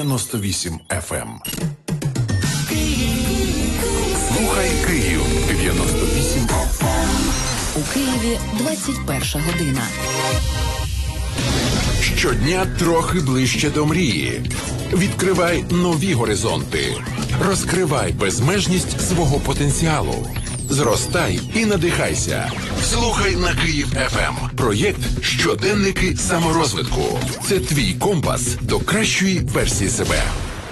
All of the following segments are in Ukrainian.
98 FM. Слухай Київ 98 FM. У Києві 21 година. Щодня трохи ближче до мрії. Відкривай нові горизонти. Розкривай безмежність свого потенціалу. Зростай і надихайся. Слухай на Київ ФМ. Проєкт «Щоденники саморозвитку». Це твій компас до кращої версії себе.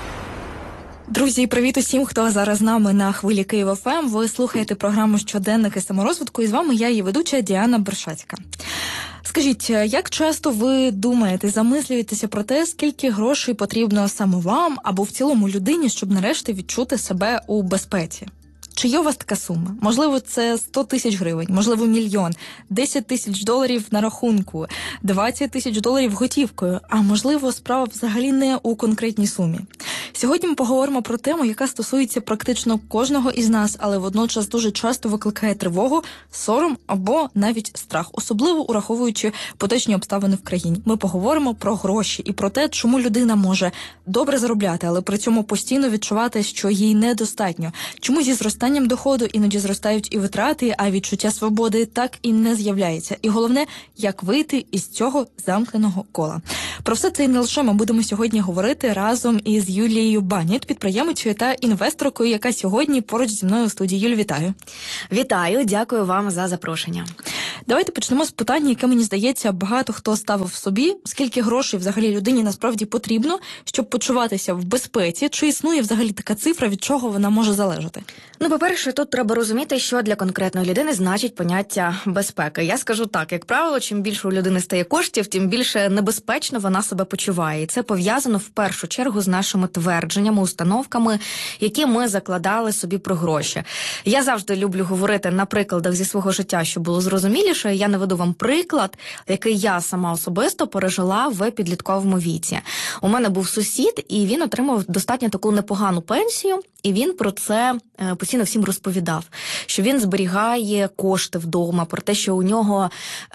Друзі, привіт усім, хто зараз з нами на хвилі Київ ФМ. Ви слухаєте програму «Щоденники саморозвитку» і з вами я, її ведуча Діана Бершацька. Скажіть, як часто ви думаєте, замислюєтеся про те, скільки грошей потрібно саме вам або в цілому людині, щоб нарешті відчути себе у безпеці? Чи є у вас така сума? Можливо, це 100 тисяч гривень, можливо, мільйон, 10 тисяч доларів на рахунку, 20 тисяч доларів готівкою, а можливо, справа взагалі не у конкретній сумі. Сьогодні ми поговоримо про тему, яка стосується практично кожного із нас, але водночас дуже часто викликає тривогу, сором або навіть страх, особливо ураховуючи поточні обставини в країні. Ми поговоримо про гроші і про те, чому людина може добре заробляти, але при цьому постійно відчувати, що їй недостатньо. Чому зі зростанням доходу іноді зростають і витрати, а відчуття свободи так і не з'являється. І головне, як вийти із цього замкненого кола. Про все це і не лише ми будемо сьогодні говорити разом із Юлією Баніт, підприємицею та інвесторкою, яка сьогодні поруч зі мною у студії. Юль, вітаю. Вітаю, дякую вам за запрошення. Давайте почнемо з питання, яке, мені здається, багато хто ставив собі. Скільки грошей взагалі людині насправді потрібно, щоб почуватися в безпеці? Чи існує взагалі така цифра, від чого вона може залежати? Ну, по-перше, тут треба розуміти, що для конкретної людини значить поняття безпеки. Я скажу так, як правило, чим більше у людини стає коштів, тим більше небезпечно вона себе почуває. І це пов'язано в першу чергу з нашими твердженнями, установками, які ми закладали собі про гроші. Я завжди люблю говорити на прикладах зі свого життя, щоб було зрозуміліше. Я наведу вам приклад, який я сама особисто пережила в підлітковому віці. У мене був сусід, і він отримав достатньо таку непогану пенсію, і він про це постійно всім розповідав, що він зберігає кошти вдома, про те, що у нього,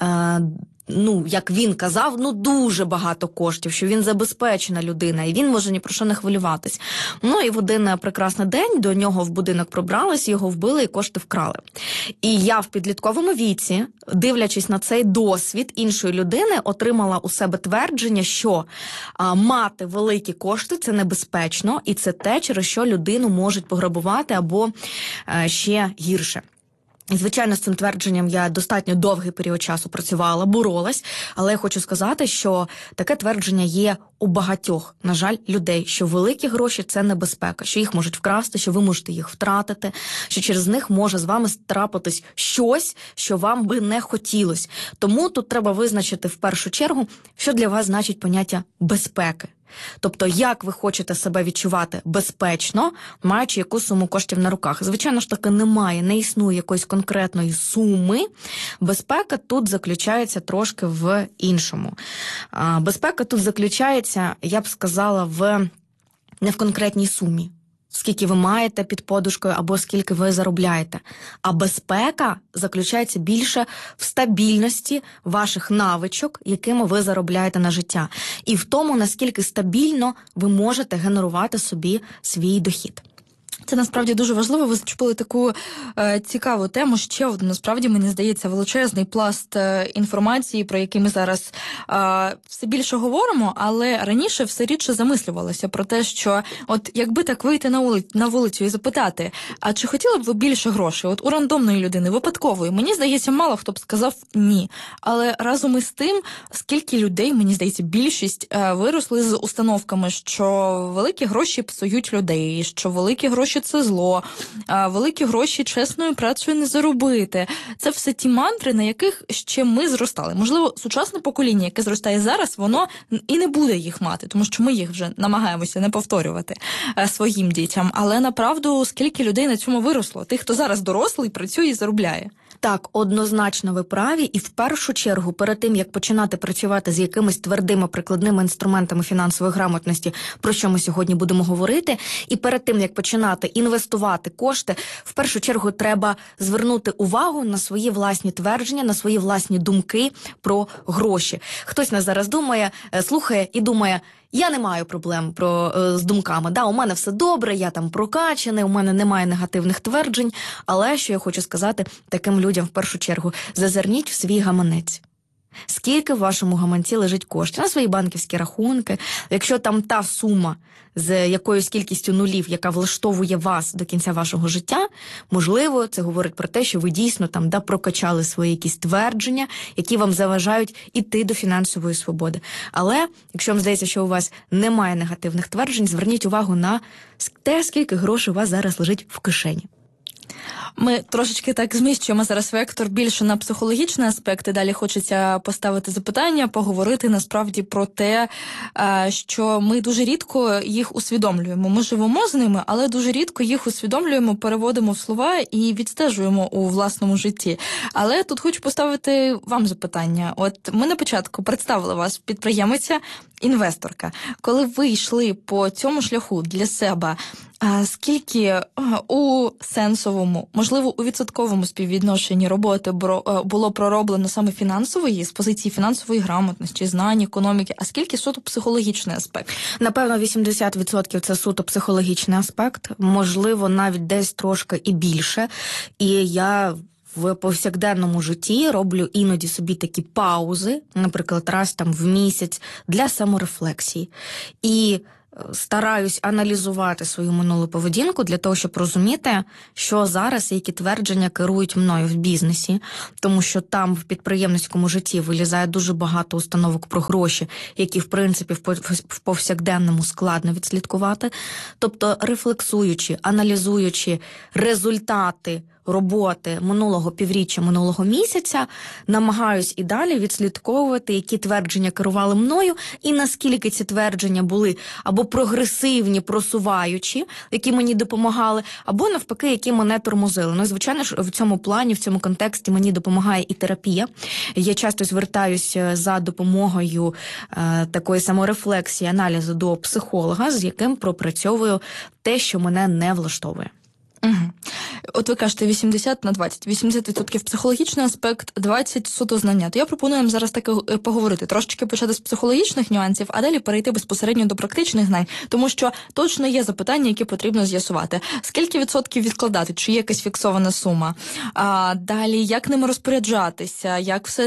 як він казав, дуже багато коштів, що він забезпечена людина, і він може ні про що не хвилюватись. Ну, і в один прекрасний день до нього в будинок пробрались, його вбили і кошти вкрали. І я в підлітковому віці, дивлячись на цей досвід іншої людини, отримала у себе твердження, що мати великі кошти – це небезпечно, і це те, через що людину можуть пограбувати або ще гірше. І, звичайно, з цим твердженням я достатньо довгий період часу працювала, боролась, але я хочу сказати, що таке твердження є у багатьох, на жаль, людей, що великі гроші – це небезпека, що їх можуть вкрасти, що ви можете їх втратити, що через них може з вами трапитись щось, що вам би не хотілося. Тому тут треба визначити в першу чергу, що для вас значить поняття безпеки. Тобто, як ви хочете себе відчувати безпечно, маючи яку суму коштів на руках. Звичайно ж таки, не існує якоїсь конкретної суми. Безпека тут заключається трошки в іншому. Безпека тут заключається, я б сказала, не в конкретній сумі. Скільки ви маєте під подушкою або скільки ви заробляєте. А безпека заключається більше в стабільності ваших навичок, якими ви заробляєте на життя. І в тому, наскільки стабільно ви можете генерувати собі свій дохід. Це насправді дуже важливо. Ви зачепили таку цікаву тему. Ще одну, насправді, мені здається, величезний пласт інформації, про який ми зараз все більше говоримо, але раніше все рідше замислювалося про те, що от якби так вийти на вулицю і запитати, а чи хотіли б ви більше грошей? От у рандомної людини, випадкової, мені здається, мало хто б сказав ні. Але разом із тим, скільки людей, мені здається, більшість виросли з установками, що великі гроші псують людей, і що великі гроші – це зло, великі гроші чесною працею не заробити. Це все ті мантри, на яких ще ми зростали. Можливо, сучасне покоління, яке зростає зараз, воно і не буде їх мати, тому що ми їх вже намагаємося не повторювати своїм дітям. Але направду, скільки людей на цьому виросло? Тих, хто зараз дорослий, працює і заробляє. Так, однозначно ви праві. І в першу чергу, перед тим, як починати працювати з якимись твердими прикладними інструментами фінансової грамотності, про що ми сьогодні будемо говорити, і перед тим, як починати інвестувати кошти, в першу чергу треба звернути увагу на свої власні твердження, на свої власні думки про гроші. Хтось нас зараз думає, слухає і думає, Я не маю проблем з думками. Да, у мене все добре, я там прокачаний, у мене немає негативних тверджень, але, що я хочу сказати таким людям в першу чергу, зазирніть в свій гаманець. Скільки в вашому гаманці лежить коштів на свої банківські рахунки? Якщо там та сума з якоюсь кількістю нулів, яка влаштовує вас до кінця вашого життя, можливо, це говорить про те, що ви дійсно там прокачали свої якісь твердження, які вам заважають іти до фінансової свободи. Але, якщо вам здається, що у вас немає негативних тверджень, зверніть увагу на те, скільки грошей у вас зараз лежить в кишені. Ми трошечки так зміщуємо зараз вектор більше на психологічний аспект, і далі хочеться поставити запитання, поговорити насправді про те, що ми дуже рідко їх усвідомлюємо. Ми живемо з ними, але дуже рідко їх усвідомлюємо, переводимо в слова і відстежуємо у власному житті. Але тут хочу поставити вам запитання. От ми на початку представили вас підприємиця, інвесторка. Коли ви йшли по цьому шляху для себе, скільки у сенсовому, можливо, у відсотковому співвідношенні роботи було пророблено саме фінансової, з позиції фінансової грамотності, знань, економіки, а скільки суто психологічний аспект? Напевно, 80% це суто психологічний аспект, можливо, навіть десь трошки і більше. І я в повсякденному житті роблю іноді собі такі паузи, наприклад, раз там в місяць, для саморефлексії. І стараюсь аналізувати свою минулу поведінку для того, щоб розуміти, що зараз і які твердження керують мною в бізнесі, тому що там в підприємницькому житті вилізає дуже багато установок про гроші, які, в принципі, в повсякденному складно відслідкувати. Тобто, рефлексуючи, аналізуючи результати роботи минулого півріччя, минулого місяця, намагаюсь і далі відслідковувати, які твердження керували мною, і наскільки ці твердження були або прогресивні, просуваючі, які мені допомагали, або навпаки, які мене тормозили. Ну, і, звичайно ж, в цьому плані, в цьому контексті мені допомагає і терапія. Я часто звертаюсь за допомогою такої саморефлексії, аналізу до психолога, з яким пропрацьовую те, що мене не влаштовує. Угу. От ви кажете 80 на 20. 80% психологічний аспект, 20 суто знання. То я пропоную вам зараз таки поговорити. Трошечки почати з психологічних нюансів, а далі перейти безпосередньо до практичних знань. Тому що точно є запитання, які потрібно з'ясувати. Скільки відсотків відкладати? Чи є якась фіксована сума? А далі, як ними розпоряджатися?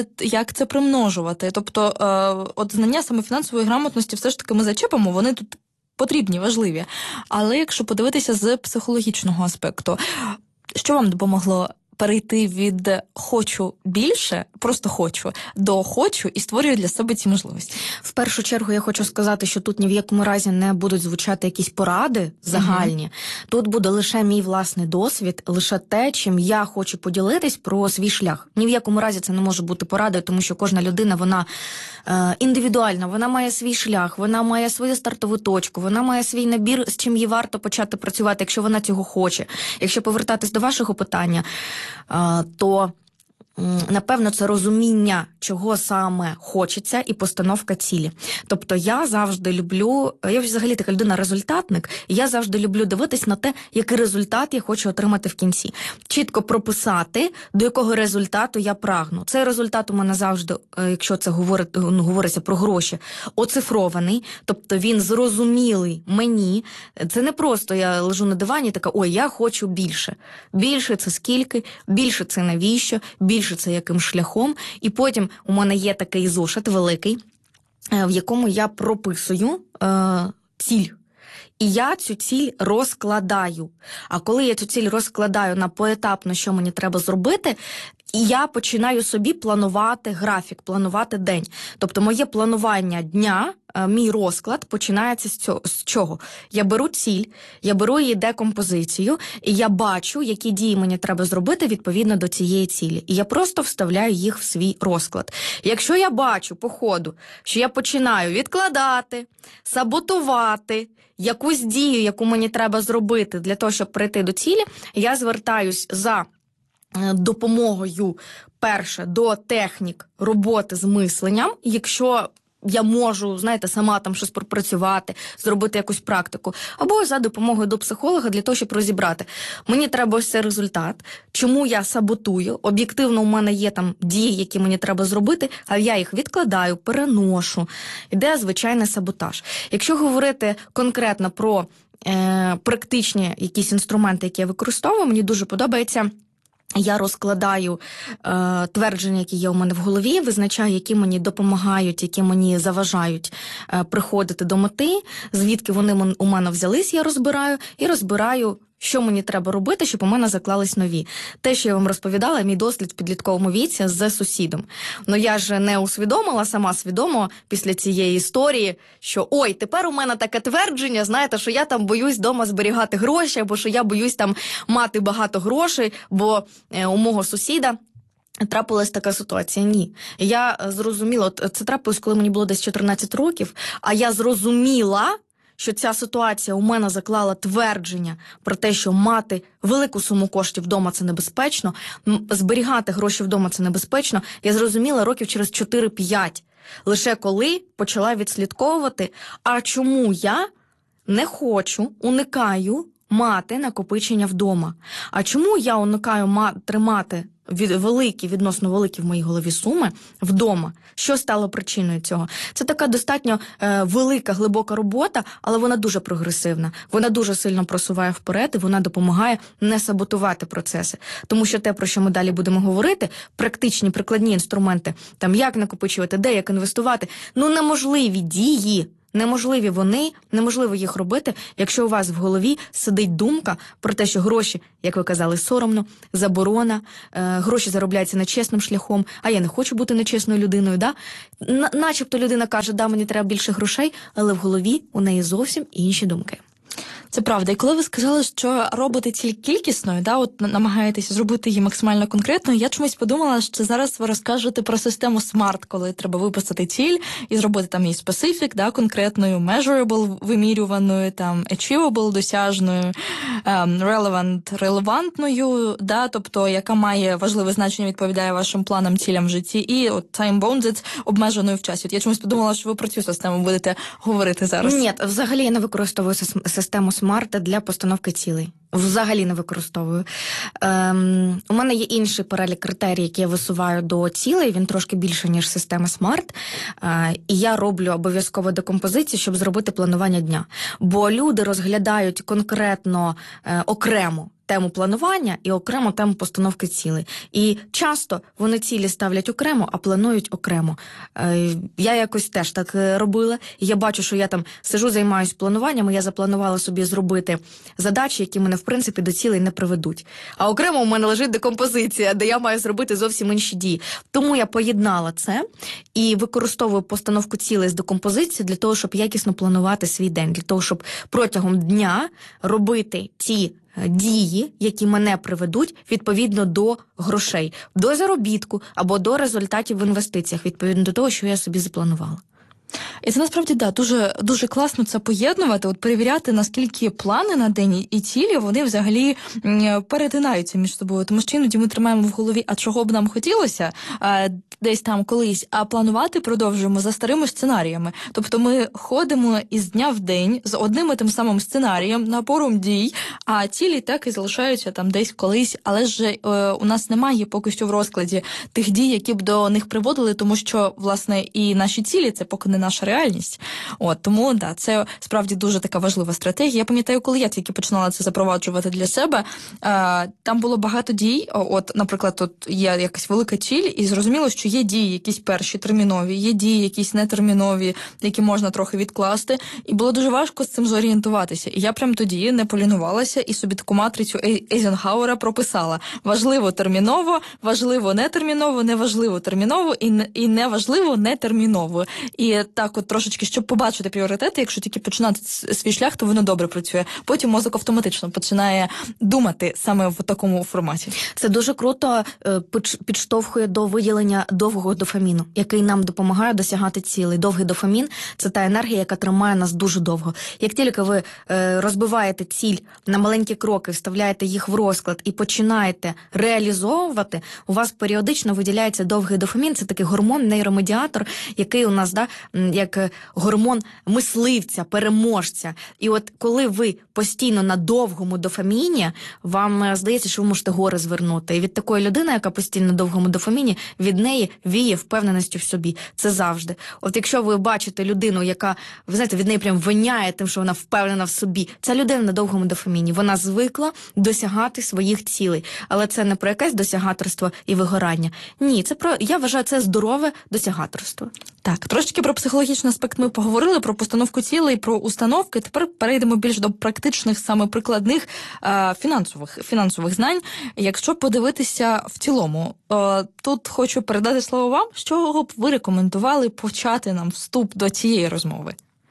Як це примножувати? Тобто, от знання саме фінансової грамотності все ж таки ми зачепимо, вони тут потрібні, важливі. Але якщо подивитися з психологічного аспекту, що вам допомогло перейти від «хочу більше», просто «хочу», до «хочу» і створюю для себе ці можливості? В першу чергу я хочу сказати, що тут ні в якому разі не будуть звучати якісь поради загальні. Тут буде лише мій власний досвід, лише те, чим я хочу поділитись про свій шлях. Ні в якому разі це не може бути порадою, тому що кожна людина, вона індивідуальна, вона має свій шлях, вона має свою стартову точку, вона має свій набір, з чим їй варто почати працювати, якщо вона цього хоче. Якщо повертатись до вашого питання, то, напевно, це розуміння, чого саме хочеться, і постановка цілі. Тобто я завжди люблю, я взагалі така людина-результатник, і я завжди люблю дивитись на те, який результат я хочу отримати в кінці. Чітко прописати, до якого результату я прагну. Цей результат у мене завжди, якщо це говориться про гроші, оцифрований, тобто він зрозумілий мені. Це не просто я лежу на дивані і така, ой, я хочу більше. Більше це скільки, більше це навіщо, більше це яким шляхом. І потім у мене є такий зошит великий, в якому я прописую ціль. І я цю ціль розкладаю. А коли я цю ціль розкладаю на поетапно, що мені треба зробити, і я починаю собі планувати графік, планувати день. Тобто моє планування дня, мій розклад починається з чого? Я беру ціль, я беру її декомпозицію, і я бачу, які дії мені треба зробити відповідно до цієї цілі. І я просто вставляю їх в свій розклад. Якщо я бачу по ходу, що я починаю відкладати, саботувати якусь дію, яку мені треба зробити для того, щоб прийти до цілі, я звертаюсь за допомогою, перше, до технік роботи з мисленням. Якщо я можу, знаєте, сама там щось пропрацювати, зробити якусь практику. Або за допомогою до психолога для того, щоб розібрати. Мені треба ось цей результат, чому я саботую, об'єктивно у мене є там дії, які мені треба зробити, а я їх відкладаю, переношу. Іде звичайний саботаж. Якщо говорити конкретно про практичні якісь інструменти, які я використовую, мені дуже подобається. Я розкладаю твердження, які є у мене в голові, визначаю, які мені допомагають, які мені заважають приходити до мети, звідки вони у мене взялись, я розбираю, що мені треба робити, щоб у мене заклались нові. Те, що я вам розповідала, мій дослід в підлітковому віці з сусідом. Я ж не усвідомила сама свідомо після цієї історії, що ой, тепер у мене таке твердження, знаєте, що я там боюсь вдома зберігати гроші, або що я боюсь там мати багато грошей, бо у мого сусіда трапилась така ситуація. Ні. Я зрозуміла, це трапилось, коли мені було десь 14 років, а я зрозуміла, що ця ситуація у мене заклала твердження про те, що мати велику суму коштів вдома – це небезпечно, зберігати гроші вдома – це небезпечно, я зрозуміла років через 4-5. Лише коли почала відслідковувати, а чому я не хочу, уникаю мати накопичення вдома. А чому я уникаю тримати відносно великі в моїй голові суми вдома? Що стало причиною цього? Це така достатньо велика, глибока робота, але вона дуже прогресивна. Вона дуже сильно просуває вперед, і вона допомагає не саботувати процеси. Тому що те, про що ми далі будемо говорити, практичні, прикладні інструменти, там як накопичувати, де, як інвестувати, неможливі дії. Неможливі вони, неможливо їх робити, якщо у вас в голові сидить думка про те, що гроші, як ви казали, соромно, заборона, гроші заробляються нечесним шляхом, а я не хочу бути нечесною людиною. Да? Начебто людина каже, да, мені треба більше грошей, але в голові у неї зовсім інші думки. Це правда. І коли ви сказали, що робите ціль кількісною, намагаєтеся зробити її максимально конкретною, я чомусь подумала, що зараз ви розкажете про систему SMART, коли треба виписати ціль і зробити там її specific, конкретною, measurable, вимірюваною, там achievable, досяжною, relevant, релевантною, тобто яка має важливе значення, відповідає вашим планам, цілям в житті, і time-bounded, обмеженою в часі. Я чомусь подумала, що ви про цю систему будете говорити зараз. Ні, взагалі я не використовую систему SMART для постановки цілей. Взагалі не використовую. У мене є інший перелік критерій, які я висуваю до цілей, він трошки більше, ніж система SMART. І я роблю обов'язково декомпозицію, щоб зробити планування дня. Бо люди розглядають конкретно окремо тему планування і окремо тему постановки цілей. І часто вони цілі ставлять окремо, а планують окремо. Я якось теж так робила. І я бачу, що я там сижу, займаюся плануванням, і я запланувала собі зробити задачі, які мене, в принципі, до цілей не приведуть. А окремо у мене лежить декомпозиція, де я маю зробити зовсім інші дії. Тому я поєднала це і використовую постановку цілей з декомпозицією для того, щоб якісно планувати свій день, для того, щоб протягом дня робити ті дії, які мене приведуть відповідно до грошей, до заробітку або до результатів в інвестиціях, відповідно до того, що я собі запланувала. І це насправді, дуже, дуже класно це поєднувати, перевіряти, наскільки плани на день і цілі, вони взагалі перетинаються між собою. Тому що іноді ми тримаємо в голові, а чого б нам хотілося десь там колись, а планувати продовжуємо за старими сценаріями. Тобто ми ходимо із дня в день з одним і тим самим сценарієм, набором дій, а цілі так і залишаються там десь колись, але ж у нас немає поки що в розкладі тих дій, які б до них приводили, тому що, власне, і наші цілі – це поки не наша реальність. Тому, це справді дуже така важлива стратегія. Я пам'ятаю, коли я тільки починала це запроваджувати для себе, там було багато дій. Наприклад, є якась велика ціль, і зрозуміло, що є дії якісь перші термінові, є дії якісь нетермінові, які можна трохи відкласти. І було дуже важко з цим зорієнтуватися. І я прям тоді не полінувалася і собі таку матрицю Ейзенхауера прописала. Важливо терміново, важливо нетерміново, неважливо терміново і неважливо нетерміново. І так трошечки, щоб побачити пріоритети, якщо тільки починати свій шлях, то воно добре працює. Потім мозок автоматично починає думати саме в такому форматі. Це дуже круто підштовхує до виділення довгого дофаміну, який нам допомагає досягати цілей. Довгий дофамін – це та енергія, яка тримає нас дуже довго. Як тільки ви розбиваєте ціль на маленькі кроки, вставляєте їх в розклад і починаєте реалізовувати, у вас періодично виділяється довгий дофамін. Це такий гормон, нейромедіатор, який у нас, як гормон мисливця, переможця. І от коли ви постійно на довгому дофаміні, вам здається, що ви можете гори звернути. І від такої людини, яка постійно на довгому дофаміні, від неї віє впевненістю в собі. Це завжди. От якщо ви бачите людину, яка, ви знаєте, від неї прям виняє тим, що вона впевнена в собі, ця людина на довгому дофаміні. Вона звикла досягати своїх цілей. Але це не про якесь досягаторство і вигорання. Ні, це про, я вважаю, це здорове досягаторство. Так, трошки про психологічний аспект ми поговорили, про постановку цілей, про установки. Тепер перейдемо більш до практичних, саме прикладних фінансових знань. Якщо подивитися в цілому, тут хочу передати слово вам, з чого б ви рекомендували почати нам вступ до цієї розмови?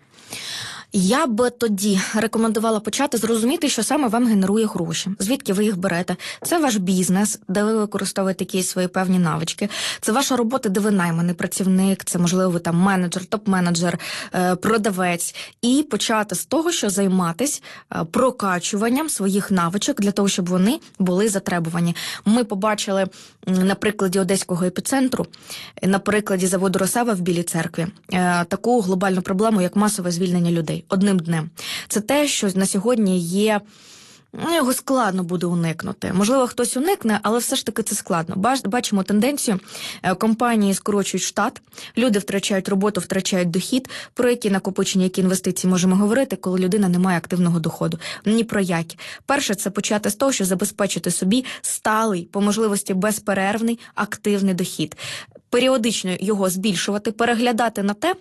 Я б тоді рекомендувала почати зрозуміти, що саме вам генерує гроші. Звідки ви їх берете? Це ваш бізнес, де ви використовуєте якісь свої певні навички. Це ваша робота, де ви найманий працівник, це, можливо, ви там менеджер, топ-менеджер, продавець. І почати з того, що займатись прокачуванням своїх навичок для того, щоб вони були затребувані. Ми побачили на прикладі Одеського епіцентру, на прикладі заводу «Росава» в Білій Церкві, таку глобальну проблему, як масове звільнення людей одним днем. Це те, що на сьогодні є, його складно буде уникнути. Можливо, хтось уникне, але все ж таки це складно. Бачимо тенденцію, компанії скорочують штат, люди втрачають роботу, втрачають дохід. Про які накопичення, які інвестиції можемо говорити, коли людина не має активного доходу? Ні про які. Перше, це почати з того, що забезпечити собі сталий, по можливості безперервний, активний дохід. Періодично його збільшувати, переглядати на те,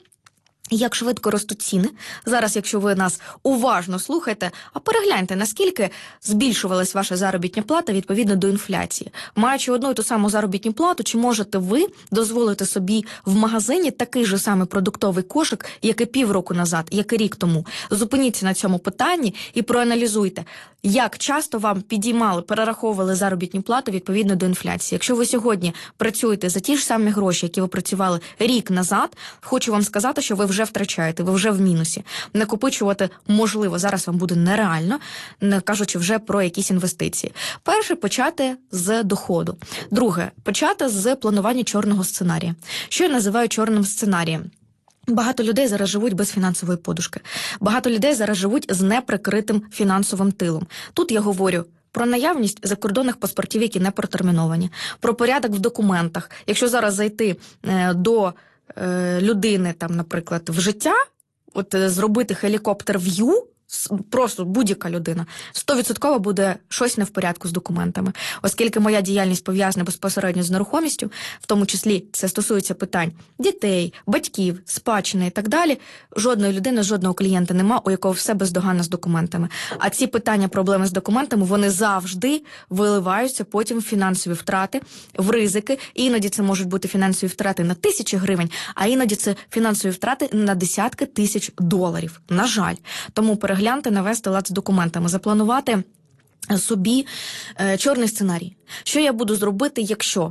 як швидко ростуть ціни. Зараз, якщо ви нас уважно слухаєте, а перегляньте, наскільки збільшувалась ваша заробітна плата відповідно до інфляції. Маючи одну і ту саму заробітну плату, чи можете ви дозволити собі в магазині такий же самий продуктовий кошик, як і півроку назад, як і рік тому? Зупиніться на цьому питанні і проаналізуйте, як часто вам підіймали, перераховували заробітну плату відповідно до інфляції. Якщо ви сьогодні працюєте за ті ж самі гроші, які ви працювали рік назад, хочу вам сказати, що ви вже втрачаєте, ви вже в мінусі. Накопичувати можливо, зараз вам буде нереально, не кажучи вже про якісь інвестиції. Перше, почати з доходу. Друге, почати з планування чорного сценарія. Що я називаю чорним сценарієм? Багато людей зараз живуть без фінансової подушки. Багато людей зараз живуть з неприкритим фінансовим тилом. Тут я говорю про наявність закордонних паспортів, які не протерміновані, про порядок в документах. Якщо зараз зайти до людини, там, наприклад, в життя, от зробити хелікоптер-в'ю, просто будь-яка людина, 100% буде щось не в порядку з документами. Оскільки моя діяльність пов'язана безпосередньо з нерухомістю, в тому числі це стосується питань дітей, батьків, спадщини і так далі, жодної людини, жодного клієнта нема, у якого все бездоганно з документами. А ці питання, проблеми з документами, вони завжди виливаються потім в фінансові втрати, в ризики. Іноді це можуть бути фінансові втрати на тисячі гривень, а іноді це фінансові втрати на десятки тисяч доларів. На жаль. Тому перегляньте, навести лад з документами, запланувати собі чорний сценарій. Що я буду зробити, якщо?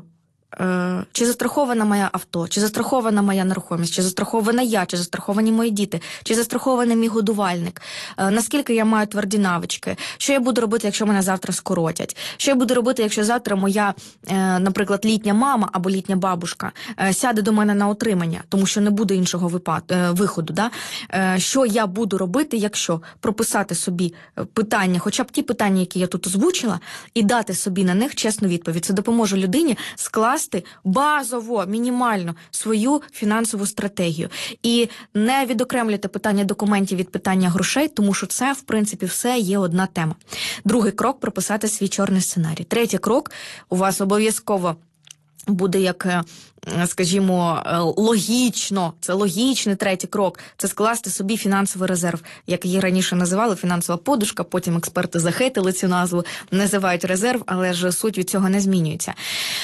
Чи застрахована моя авто, чи застрахована моя нерухомість, чи застрахована я, чи застраховані мої діти, чи застрахований мій годувальник, наскільки я маю тверді навички, що я буду робити, якщо мене завтра скоротять, що я буду робити, якщо завтра моя, наприклад, літня мама або літня бабушка сяде до мене на утримання, тому що не буде іншого виходу. Да? Що я буду робити, якщо прописати собі питання, хоча б ті питання, які я тут озвучила, і дати собі на них чесну відповідь. Це допоможе людині скласти базово, мінімально свою фінансову стратегію. І не відокремлюйте питання документів від питання грошей, тому що це, в принципі, все є одна тема. Другий крок – прописати свій чорний сценарій. Третій крок – у вас обов'язково буде як, скажімо, логічно, це логічний третій крок, це скласти собі фінансовий резерв, як її раніше називали, фінансова подушка, потім експерти захейтили цю назву, називають резерв, але ж суть від цього не змінюється.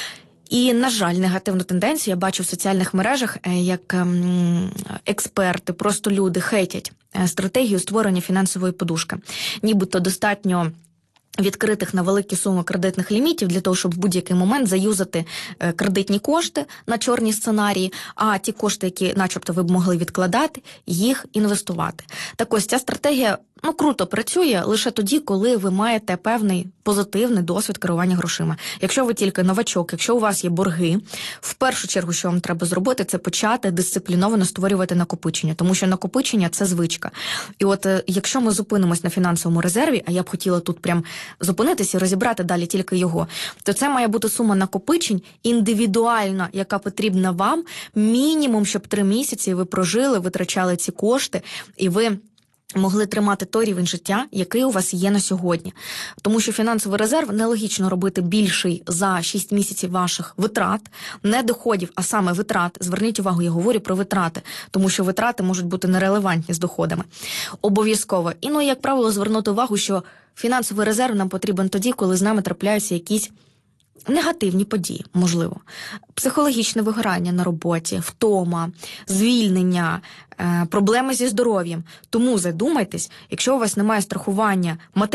І, на жаль, негативну тенденцію я бачу в соціальних мережах, як експерти, просто люди хейтять стратегію створення фінансової подушки. Нібито достатньо відкритих на великі суми кредитних лімітів для того, щоб в будь-який момент заюзати кредитні кошти на чорні сценарії, а ті кошти, які начебто ви б могли відкладати, їх інвестувати. Так ось ця стратегія круто працює лише тоді, коли ви маєте певний позитивний досвід керування грошима. Якщо ви тільки новачок, якщо у вас є борги, в першу чергу, що вам треба зробити, це почати дисципліновано створювати накопичення, тому що накопичення – це звичка. І от якщо ми зупинимось на фінансовому резерві, а я б хотіла тут прям зупинитися і розібрати далі тільки його, то це має бути сума накопичень індивідуальна, яка потрібна вам, мінімум, щоб 3 місяці ви прожили, витрачали ці кошти, і ви могли тримати той рівень життя, який у вас є на сьогодні. Тому що фінансовий резерв нелогічно робити більший за 6 місяців ваших витрат, не доходів, а саме витрат. Зверніть увагу, я говорю про витрати, тому що витрати можуть бути нерелевантні з доходами. Обов'язково. І, як правило, звернути увагу, що фінансовий резерв нам потрібен тоді, коли з нами трапляються якісь негативні події, можливо. Психологічне вигорання на роботі, втома, звільнення, проблеми зі здоров'ям. Тому задумайтесь, якщо у вас немає страхування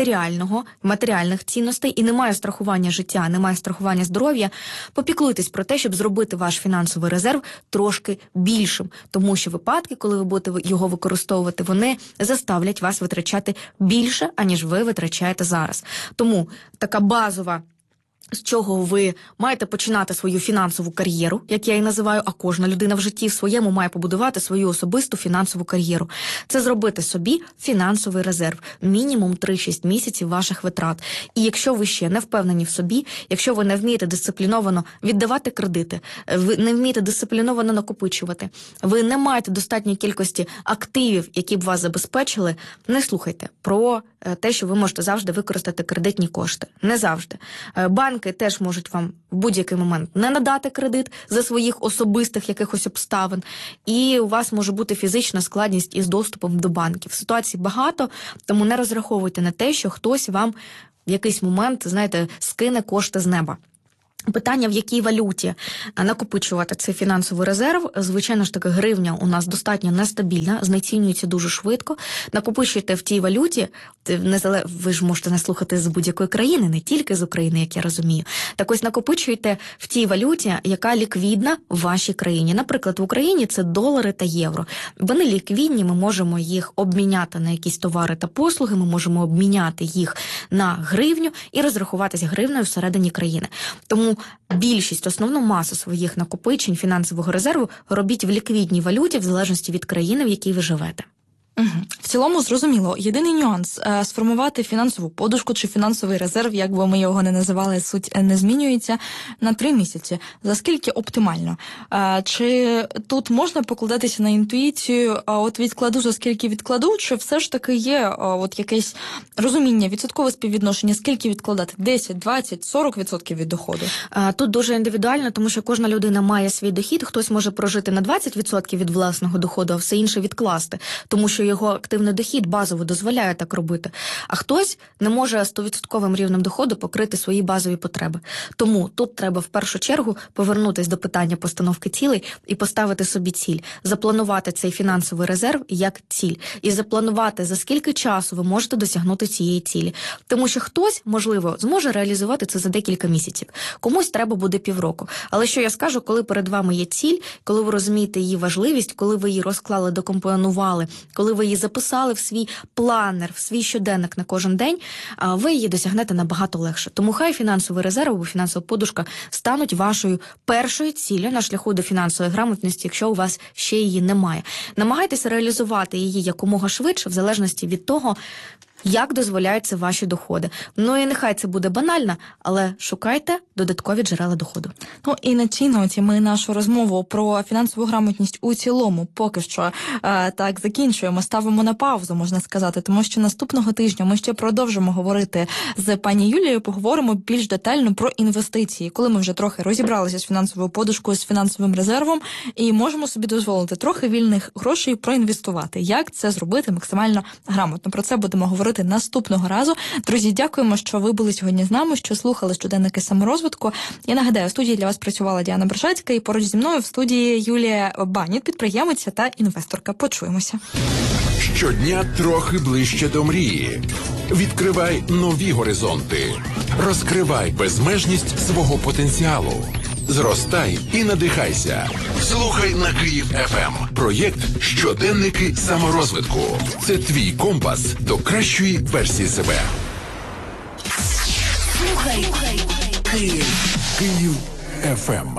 матеріальних цінностей і немає страхування життя, немає страхування здоров'я, попіклуйтесь про те, щоб зробити ваш фінансовий резерв трошки більшим. Тому що випадки, коли ви будете його використовувати, вони заставлять вас витрачати більше, аніж ви витрачаєте зараз. Тому така базова, з чого ви маєте починати свою фінансову кар'єру, як я її називаю, а кожна людина в житті своєму має побудувати свою особисту фінансову кар'єру. Це зробити собі фінансовий резерв, мінімум 3-6 місяців ваших витрат. І якщо ви ще не впевнені в собі, якщо ви не вмієте дисципліновано віддавати кредити, ви не вмієте дисципліновано накопичувати, ви не маєте достатньої кількості активів, які б вас забезпечили, не слухайте про те, що ви можете завжди використати кредитні кошти. Не завжди. Банки теж можуть вам в будь-який момент не надати кредит за своїх особистих якихось обставин, і у вас може бути фізична складність із доступом до банків. Ситуацій багато, тому не розраховуйте на те, що хтось вам в якийсь момент, скине кошти з неба. Питання, в якій валюті накопичувати цей фінансовий резерв. Звичайно ж таки, гривня у нас достатньо нестабільна, знецінюється дуже швидко. Накопичуйте в тій валюті, ви ж можете нас слухати з будь-якої країни, не тільки з України, як я розумію. Так ось накопичуйте в тій валюті, яка ліквідна в вашій країні. Наприклад, в Україні це долари та євро. Вони ліквідні, ми можемо їх обміняти на якісь товари та послуги, ми можемо обміняти їх на гривню і розрахуватися гривнею всередині країни. Тому більшість, основну масу своїх накопичень фінансового резерву робіть в ліквідній валюті в залежності від країни, в якій ви живете. В цілому, зрозуміло. Єдиний нюанс – сформувати фінансову подушку чи фінансовий резерв, як би ми його не називали, суть не змінюється, на 3 місяці. За скільки оптимально? Чи тут можна покладатися на інтуїцію, от відкладу, за скільки відкладу, чи все ж таки є от якесь розуміння, відсоткове співвідношення, скільки відкладати? 10, 20, 40% від доходу? Тут дуже індивідуально, тому що кожна людина має свій дохід, хтось може прожити на 20% від власного доходу, а все інше відкласти, тому що його активний дохід базово дозволяє так робити. А хтось не може 100% рівнем доходу покрити свої базові потреби. Тому тут треба в першу чергу повернутися до питання постановки цілей і поставити собі ціль. Запланувати цей фінансовий резерв як ціль. І запланувати, за скільки часу ви можете досягнути цієї цілі. Тому що хтось, можливо, зможе реалізувати це за декілька місяців. Комусь треба буде півроку. Але що я скажу, коли перед вами є ціль, коли ви розумієте її важливість, коли ви її розклали, докомпонували, коли ви її записали в свій планер, в свій щоденник на кожен день, ви її досягнете набагато легше. Тому хай фінансовий резерв або фінансова подушка стануть вашою першою ціллю на шляху до фінансової грамотності, якщо у вас ще її немає. Намагайтеся реалізувати її якомога швидше, в залежності від того, як дозволяються ваші доходи. І нехай це буде банально, але шукайте додаткові джерела доходу. І на цій ноті ми нашу розмову про фінансову грамотність у цілому поки що так закінчуємо, ставимо на паузу, можна сказати, тому що наступного тижня ми ще продовжимо говорити з пані Юлією, поговоримо більш детально про інвестиції, коли ми вже трохи розібралися з фінансовою подушкою, з фінансовим резервом і можемо собі дозволити трохи вільних грошей проінвестувати. Як це зробити максимально грамотно? Про це будемо говорити наступного разу. Друзі, дякуємо, що ви були сьогодні з нами, що слухали щоденники саморозвитку. Я нагадаю, в студії для вас працювала Діана Бершацька і поруч зі мною в студії Юлія Баніт, підприємиця та інвесторка. Почуємося. Щодня трохи ближче до мрії. Відкривай нові горизонти. Розкривай безмежність свого потенціалу. Зростай і надихайся. Слухай на Київ ФМ. Проєкт «Щоденники саморозвитку». Це твій компас до кращої версії себе. Слухай Київ. Київ ФМ.